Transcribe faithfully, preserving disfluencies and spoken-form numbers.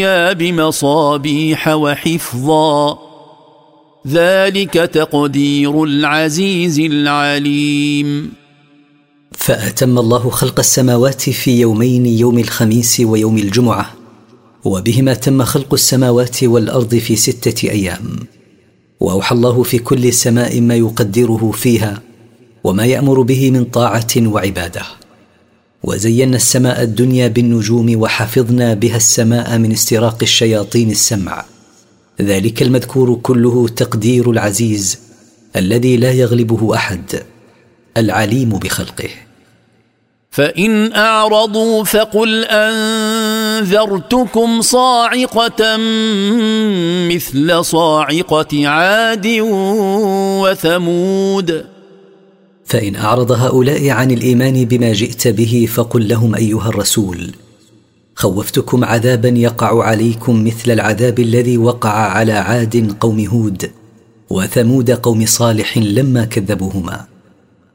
بمصابيح وحفظا ذلك تقدير العزيز العليم. فأتم الله خلق السماوات في يومين، يوم الخميس ويوم الجمعة، وبهما تم خلق السماوات والأرض في ستة أيام. وأوحى الله في كل سماء ما يقدره فيها وما يأمر به من طاعة وعبادة. وزينا السماء الدنيا بالنجوم وحفظنا بها السماء من استراق الشياطين السمع. ذلك المذكور كله تقدير العزيز الذي لا يغلبه أحد، العليم بخلقه. فإن أعرضوا فقل أنذرتكم صاعقة مثل صاعقة عاد وثمود. فإن أعرض هؤلاء عن الإيمان بما جئت به فقل لهم أيها الرسول: خوفتكم عذابا يقع عليكم مثل العذاب الذي وقع على عاد قوم هود وثمود قوم صالح لما كذبوهما.